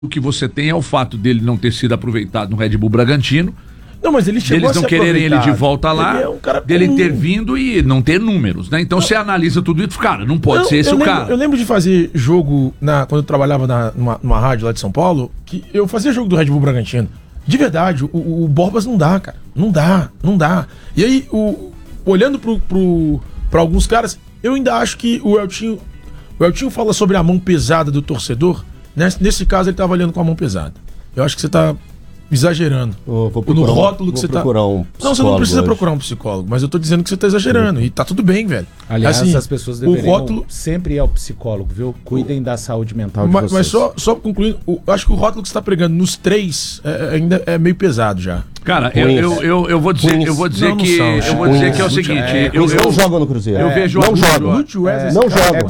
O que você tem é o fato dele não ter sido aproveitado no Red Bull Bragantino. Não, mas ele chegou Eles não quererem ele de volta lá, ele é um cara dele ter vindo e não ter números, né? Então você analisa tudo isso, cara, não pode ser esse o cara. Eu lembro de fazer jogo quando eu trabalhava numa rádio lá de São Paulo, que eu fazia jogo do Red Bull Bragantino. De verdade, o Borbas não dá, cara. Não dá. E aí, olhando pra alguns caras, eu ainda acho que o Eltinho fala sobre a mão pesada do torcedor. Nesse caso, ele tava olhando com a mão pesada. Eu acho que você tá exagerando. No rótulo que você tá. Não, você não precisa procurar um psicólogo, mas eu tô dizendo que você tá exagerando. E tá tudo bem, velho. Aliás, assim, as pessoas deveriam sempre ir ao psicólogo, viu? Cuidem da saúde mental de vocês. Mas só concluindo, acho que o rótulo que você tá pregando nos três ainda é meio pesado já. Cara, eu vou dizer que é o seguinte, eu não jogo no Cruzeiro. Eu vejo não jogo. Não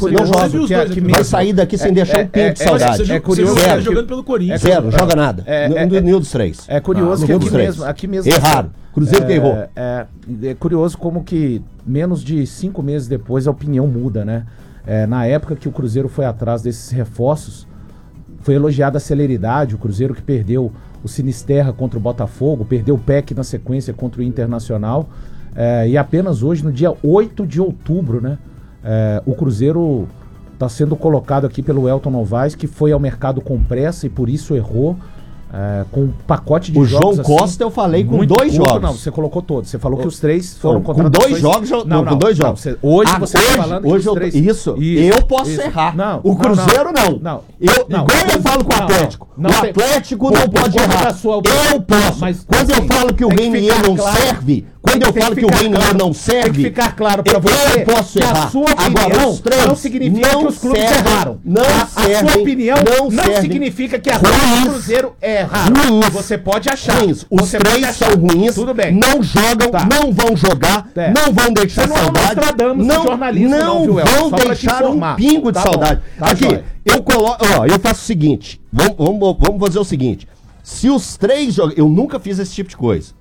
jogo. Vai sair daqui sem deixar um pingo de saudade. É curioso, você tá jogando pelo Corinthians. Zero, joga nada. Nenhum dos três. É curioso que aqui mesmo erraram. Cruzeiro que errou. É curioso como que menos de 5 meses depois a opinião muda, né? Na época que o Cruzeiro foi atrás desses reforços, foi elogiada a celeridade, o Cruzeiro que perdeu o Sinisterra contra o Botafogo, perdeu o PEC na sequência contra o Internacional, e apenas hoje, no dia 8 de outubro, né, o Cruzeiro está sendo colocado aqui pelo Elton Novaes, que foi ao mercado com pressa e por isso errou, com um pacote de jogos. O João Costa eu falei com 2 jogos. Não, você colocou todos. Você falou que os 3 foram contratações. Com 2 jogos? Não, com 2 jogos. Hoje você está falando que os 3... Isso. Eu posso errar. Não, o Cruzeiro não. Igual eu falo com o Atlético. O Atlético não pode errar. Eu posso. Mas quando eu falo que o Renier não serve... Quando eu falo que o Renier não serve, tem que ficar claro pra você eu posso que errar. a sua opinião não significa que os clubes erraram. A sua opinião não significa que a do Cruzeiro erra. Você pode achar. Os 3 são ruins, tudo bem. Não jogam, não vão jogar, não vão deixar saudade. Não vão deixar um pingo de saudade. Aqui, eu faço o seguinte, vamos fazer o seguinte. Se os 3 jogam, eu nunca fiz esse tipo de coisa.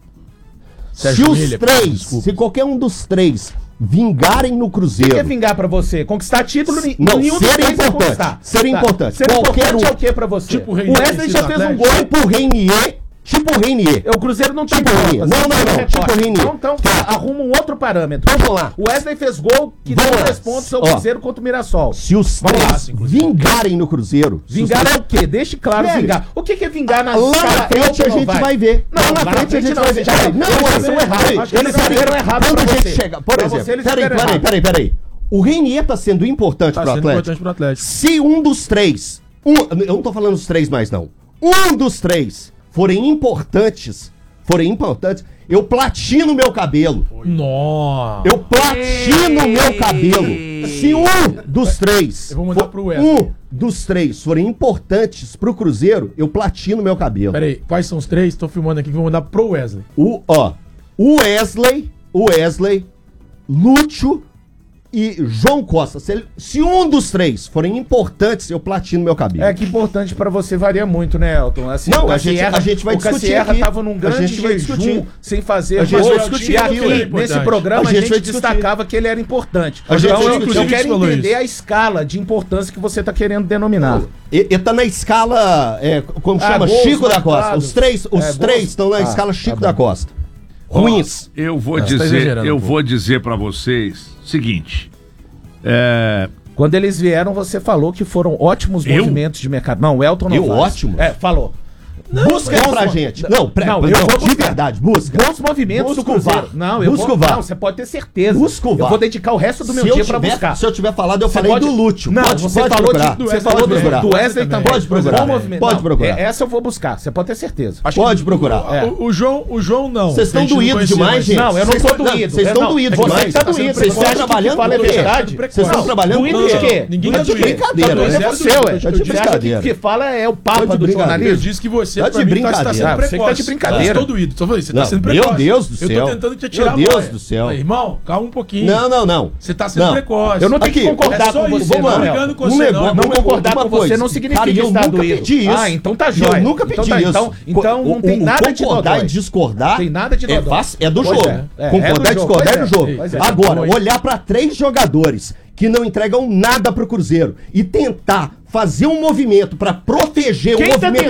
Se os 3, se qualquer um dos 3 vingarem no Cruzeiro... O que é vingar pra você? Conquistar título? Não, ser importante. Ser importante. Ser importante é o que pra você? Tipo o Wesley já fez um gol. Tipo o Renier. O Cruzeiro não tá tipo Renier. Não. Tipo Renier. Então arruma um outro parâmetro. Vamos lá. O Wesley fez gol que deu 3 pontos ao Cruzeiro contra o Mirassol. Se os 3 vingarem no Cruzeiro... Vingar é o quê? Deixe claro vingar. O que é vingar na lá na frente a gente vai ver. Não, lá na frente a gente vai ver. Não, são errados. Eles fizeram errado pra você. Por exemplo, peraí. O Renier tá sendo importante pro Atlético. Se um dos 3... Eu não tô falando dos 3 mais, não. Um dos 3... forem importantes, eu platino meu cabelo. Nossa. Eu platino meu cabelo. Se um dos 3, eu vou mandar pro Wesley. Um dos 3 forem importantes pro Cruzeiro, eu platino meu cabelo. Peraí, quais são os 3? Tô filmando aqui que vou mandar pro Wesley. O Wesley, Lúcio e João Costa. Se um dos 3 forem importantes, eu platino meu cabelo. É que importante pra você varia muito, né, Elton? Assim, não, a gente vai discutir. O Cassierra tava num grande jejum sem fazer. A gente vai discutir aqui nesse programa a gente destacava que ele era importante. Então eu quero entender a escala de importância que você tá querendo denominar. Ele tá na escala, como chama? Chico da Costa. Os três estão na escala Chico da Costa. Ruins. Eu vou dizer para vocês o seguinte. Quando eles vieram, você falou que foram ótimos movimentos de mercado. Não, o Elton não faz. Ótimo? Falou. Busca pra gente. Eu vou de verdade, busca. Bons movimentos do Cruzeiro. Não, você pode ter certeza. Busca o VAR. Eu vou dedicar o resto do meu dia pra buscar. Se eu tiver falado, eu falei do Lúcio. Não, você falou do Wesley também. Pode procurar. Pode procurar. Essa eu vou buscar, você pode ter certeza. Pode procurar. O João não. Vocês estão doídos demais, gente. Não, eu não tô doído. Vocês estão doídos demais. Você tá doído. Vocês estão trabalhando com verdade? Vocês estão trabalhando com o quê? Ninguém tá de brincadeira. É você, ué. Você acha que o que fala é o papa do jornalismo? Eu disse que você, tá de brincadeira. Você tá de brincadeira. Eu tô doído. Você tá sendo precoce. Meu Deus do céu. Eu tô tentando te atirar. Meu Deus do céu. Irmão, calma um pouquinho. Não. Você tá sendo precoce. Eu não tenho que concordar com você, não concordar com você não significa que está doído. Então tá jóia. Eu nunca pedi isso. Então não tem nada de concordar e discordar. Tem nada de é do jogo. Concordar e discordar é do jogo. Agora, olhar pra 3 jogadores que não entregam nada pro Cruzeiro e tentar fazer um movimento para proteger o movimento